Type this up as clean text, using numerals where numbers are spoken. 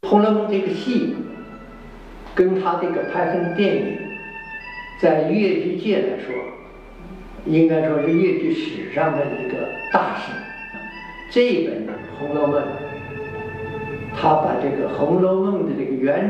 《红楼梦》这个戏，跟他这个拍成电影，在粤剧界来说，应该说是粤剧史上的一个大事。这本《红楼梦》，他把这个《红楼梦》的这个原